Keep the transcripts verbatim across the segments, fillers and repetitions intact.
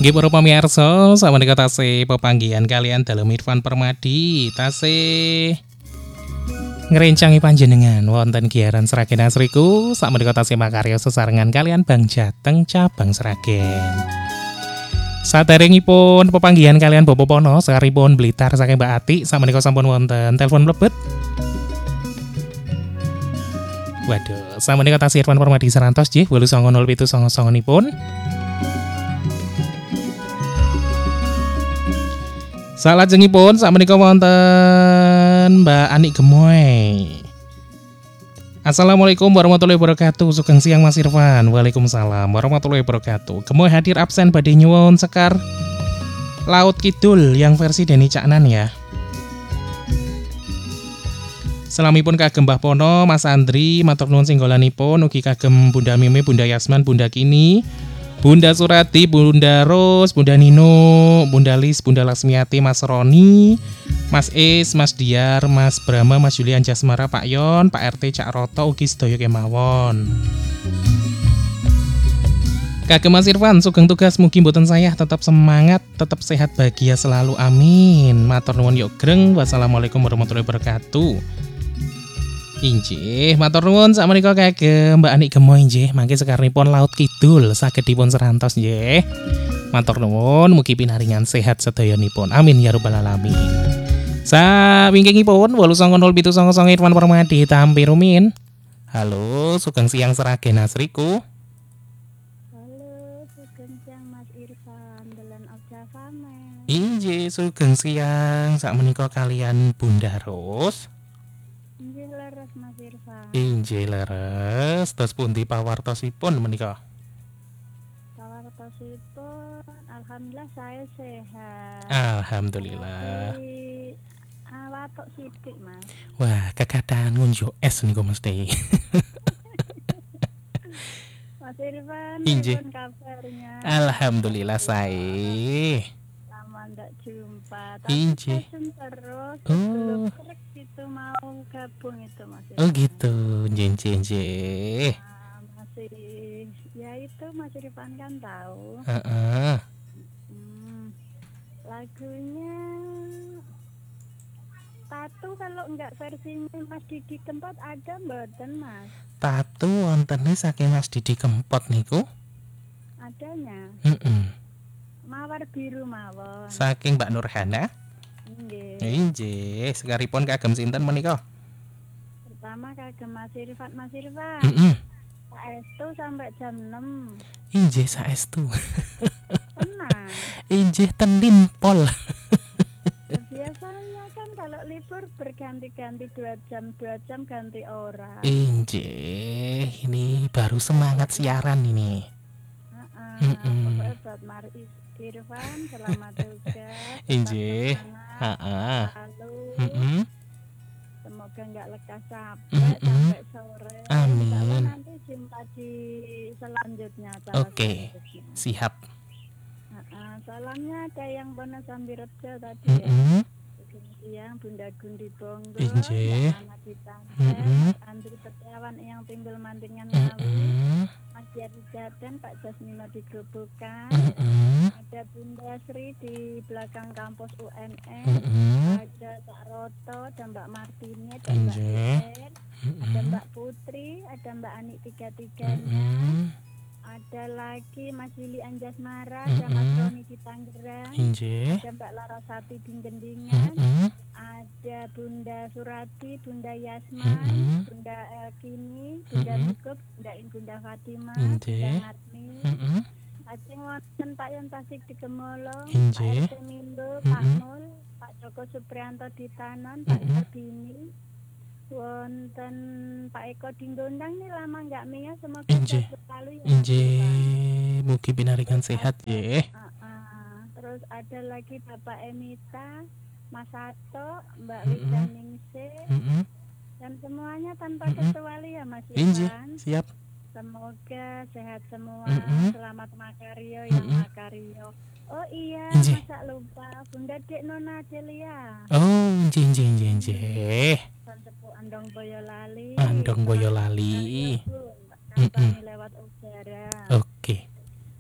Nggih para pamirsa, samenika tasih pepanggihan kalian dalam Irfan Permadi, tasih ngrencangi panjenengan wonten giaran Sragen Asriku, sakmenika tasih makarya sesarengan kalian Bang Jateng cabang Sragen. Saderengipun pepanggihan kalian Bopo Pono sakaripun Blitar saking Mbak Ati, sakmenika sampun wonten telepon mlebet. Waduh, sakmenika tasih Irfan Permadi sarantos nggih wolu sanga nol pitu sanga sanganipun. Salajengipun sakmenika wonten Mbak Anik Gemoy. Assalamualaikum warahmatullahi wabarakatuh. Sugeng siang Mas Irfan. Waalaikumsalam warahmatullahi wabarakatuh. Gemoy hadir absen badhe nyuwun sekar Laut Kidul yang versi Deni Caknan ya. Salamipun kagem Mbah Pono, Mas Andri, matur nuwun singgolanipun, ugi kagem Bunda Mimi, Bunda Yasman, Bunda Kini, Bunda Surati, Bunda Ros, Bunda Nino, Bunda Lis, Bunda Lasmiati, Mas Roni, Mas Is, Mas Diar, Mas Brahma, Mas Julian Jasmara, Pak Yon, Pak R T Cak Roto, ugi sedaya kemawon. Kagem Mas Irfan, sugeng tugas mugi mboten saya tetap semangat, tetap sehat bahagia selalu, amin. Matur nuwun yok greng. Wassalamualaikum warahmatullahi wabarakatuh. Injih, matur nuwun sakmenika kagem Mbak Anik Gemoy nggih, mangke sekarenipun Laut Kidul saged dipun serantos nggih. Matur nuwun mugi pinaringan sehat sedayanipun. Amin ya rabbal alamin. Sawingkingipun wolu sanga nol pitu sanga sanga Irfan Permadi tampi rumin. Halo, sugeng siang Sragen Asriku. Halo, sugeng siang Mas Irfan, dalan Abja Fame. Injih, sugeng siang sakmenika kalian Bunda Ros. Injih leres Mas Irfan. Injih leres, tos pundi pawartosipun menika? Pawartosipun alhamdulillah saya sehat. Alhamdulillah. Tapi awatok sithik Mas. Wah, kekadahan ngunjuk es niku mesti. Mas Irfan, Injih. pripun kabarnya? Alhamdulillah saya. Lama ndak jumpa. Injih. Tapi pesen terus Oh. sebelum trek itu mau gabung itu Mas Irfan. Oh gitu, njenjeh. Nah, masih ya itu Mas Irfan kan tahu. Heeh. Hmm, lagunya Tatu kalau enggak versinya Mas Didi Kempot ada mboten Mas? Tatu wontene saking Mas Didi Kempot niku. Adanya Heeh. Mawar Biru mawon. Saking Mbak Nurhana. Nggih. Injih, sekaripun kagem sinten menika? Pertama kagem Mas Irfan, Mas Irfan. Heeh. Saestu sampai jam enam. Injih saestu. Tenang. Injih tenin pol. Biasanya kan kalau libur berganti-ganti dua jam, dua jam ganti orang. Injih, ini baru semangat siaran ini. Heeh. Mm-mm. Pokoknya buat Mas Irfan selamat tugas. Injih. tetap semangat Heeh. selalu. Heeh. Semoga nggak lekas capek Mm-mm. sampai sore. Amin. Insya Allah nanti jumpa di selanjutnya. acara Oke, selanjutnya. siap. Heeh, salamnya ada yang Bona Sambirejo tadi ya. Heeh. Sugeng siang Bunda Gundi Bonggo, Injih. Mbak Ana Ditangkep, Mm-mm. Andri Setiawan yang timbul mantingan Ngawi, Heeh. Mas Yadi Jaden, Pak Jasmino di Grobogan, Heeh. ada Bunda Sri di belakang kampus U N N, Heeh. ada Cak Roto, ada Mbak Martini, ada Mbak Injih. Iden, ada Heeh. Mbak Putri, ada Mbak Anik tiga-tiganya, Heeh. ada lagi Mas Willy Anjasmara, ada Mas Mm-mm. Roni di Tangerang, Injih. ada Mbak Larasati di Gendingan, Heeh. ada Bunda Surati, Bunda Yasman, Mm-mm. Bunda Elkini, Bunda Mm-mm. Sukup, Bunda Bunda Fatimah, Injih. Bunda Natmi, Heeh. Ajeng wonten Pak Yon Tasik di Gemolong, Injih. Pak R T Mindo, Pak Mm-mm. Mul, Pak Joko Supriyanto di Tanon, Pak Mm-mm. Sabini, wonten Pak Eko di Gondang nih lama nggak mia, semoga Injih. sehat selalu ya Mas Irfan. Injih, mugi pinaringan Terus sehat ada, ya. ah, ah. terus ada lagi Bapak Emita, Mas Sato, Mbak Mm-mm. Wida Ningsih, Heeh. dan semuanya tanpa Mm-mm. kecuali ya Mas Injih, Irfan. siap. Semoga sehat semua, Mm-mm. selamat Makario yang Mm-mm. Makario. Oh iya, Injih. masa lupa Bunda Dek Nona Celia. Oh, injih injih injih injih. Son sepuh Andong Boyolali. Andong Selamat Boyolali. Makario, Bu. Kampanye lewat udara. Oke.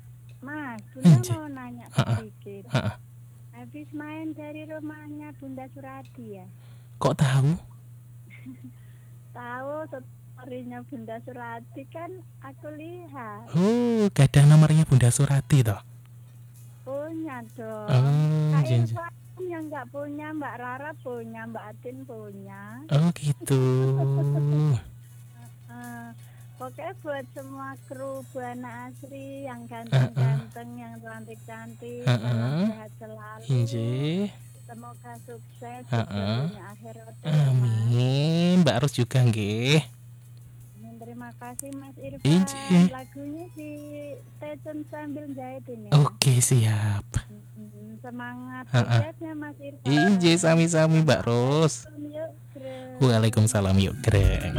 Mas, Bunda Anjay. mau nanya Ha-ha. sedikit. Ha-ha. Habis main dari rumahnya Bunda Surati ya? Kok tahu? Tahu story-nya Bunda Surati kan aku lihat. Oh, gak ada nomornya Bunda Surati toh? Punya dong. Oh, Kak jen- Irfan yang nggak punya, Mbak Rara punya, Mbak Atin punya. oh gitu. Eh, pokoknya buat semua kru Buana Asri yang ganteng-ganteng, yang cantik-cantik, Uh-uh. salam sehat selalu. Injih. Semoga sukses di Uh-uh. dunia akhirat. ya, Mas. Amin. Mbak Ros juga nggih. Amin, terima kasih Mas Irfan. Injih. Lagunya di Stesen sambil jahit ini. Oke, siap. Mm, semangat Uh-uh. suksesnya Mas Irfan. Injih, sami-sami Mbak Ros. Yuk, Greg. Waalaikumsalam yuk greng.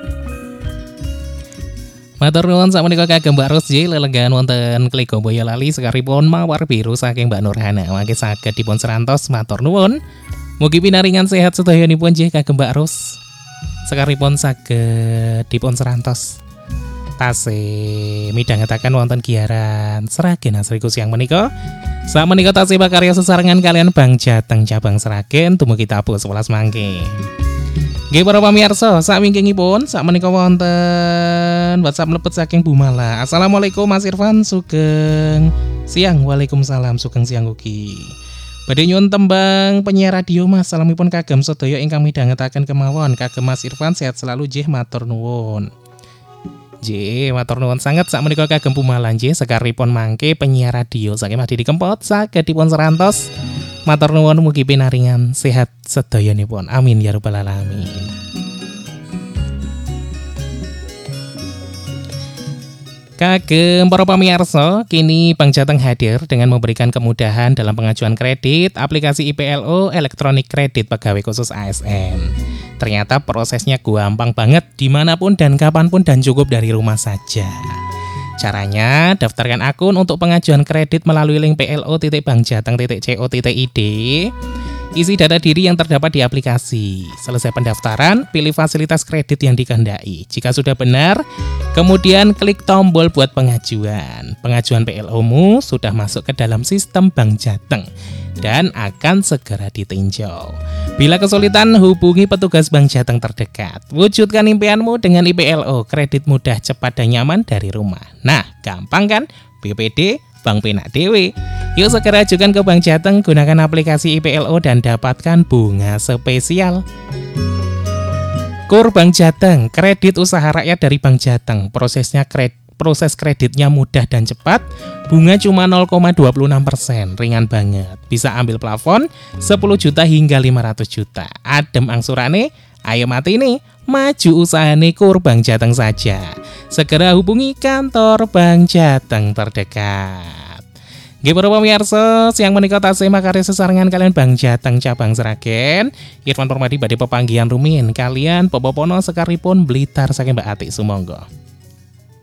Matur nuwun sakmenika kagem Mbak Ros J lelegan wonten Klego Boyolali sekaripun mawar biru saking Mbak Nurhana mangke saged dipun serantos matur nuwun. Mugi pinaringan sehat sedayanipun J kagem Mbak Ros. Sekaripun saged dipun serantos. Tasih midhangetaken wonten giaran Sragen asriku siang menika. Sakmenika tasih pakarya sesarengan kalian Bang Jateng cabang Sragen dumugi tabuh sewelas mangke. Nggih para pamirsa, sak wingkingipun sak menika wonten WhatsApp mlebet saking Bumala. Assalamualaikum Mas Irfan, sugeng siang. Waalaikumsalam, sugeng siang ugi. Badhe nyuwun tembang penyiar radio Mas. Salamipun kagem sedaya ingkang midhangetaken kemawon. Kagem Mas Irfan sehat selalu nggih, matur nuwun. Nggih, matur nuwun sanget sak menika kagem Bumala nggih sekaripun mangke penyiar radio saking Madi Kempot saged dipun serantos. Matur nuwun mugi pinaringan sehat sedayanipun. Amin ya rabbal alamin. Kagem para pamirsa, kini Bang Jateng hadir dengan memberikan kemudahan dalam pengajuan kredit aplikasi I P L O Elektronik Kredit Pegawai Khusus A S N. Ternyata prosesnya gampang banget dimanapun dan kapanpun dan cukup dari rumah saja. Caranya, daftarkan akun untuk pengajuan kredit melalui link p l o titik bank jateng titik co titik i d. Isi data diri yang terdapat di aplikasi. Selesai pendaftaran, pilih fasilitas kredit yang dikehendaki. Jika sudah benar, kemudian klik tombol buat pengajuan. Pengajuan P L O-mu sudah masuk ke dalam sistem Bank Jateng dan akan segera ditinjau. Bila kesulitan, hubungi petugas Bank Jateng terdekat. Wujudkan impianmu dengan I P L O, kredit mudah, cepat, dan nyaman dari rumah. Nah, gampang kan? B P D, Bank Penak Dewe. Yuk segera ajukan ke Bank Jateng, gunakan aplikasi I P L O dan dapatkan bunga spesial. Kur Bank Jateng, kredit usaha rakyat dari Bank Jateng. Prosesnya kredit Proses kreditnya mudah dan cepat, bunga cuma nol koma dua enam persen, ringan banget. Bisa ambil plafon sepuluh juta hingga lima ratus juta. Adem angsurane, ayo mati nih, maju usahane Kur Bank Jateng saja. Segera hubungi kantor Bank Jateng terdekat. Nggih para pamirsa, siang menika tasih makarya sesarengan kalian Bank Jateng cabang Sragen. Irfan Permadi badhe pepanggihan rumiyin kalian Popopono sekaripun Blitar saking Mbak Ati sumangga.